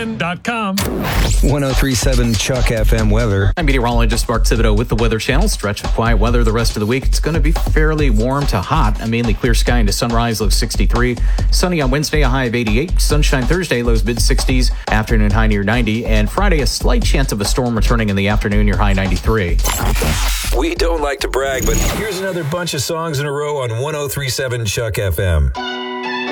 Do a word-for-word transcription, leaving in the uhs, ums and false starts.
ten dot com. one oh three point seven Chuck F M weather. I'm meteorologist Mark Thibodeau with the Weather Channel. Stretch of quiet weather the rest of the week. It's going to be fairly warm to hot. A mainly clear sky into sunrise, low sixty-three. Sunny on Wednesday, a high of eighty-eight. Sunshine Thursday, lows mid-sixties. Afternoon high near ninety. And Friday, a slight chance of a storm returning in the afternoon, your high ninety-three. We don't like to brag, but here's another bunch of songs in a row on one oh three point seven Chuck F M.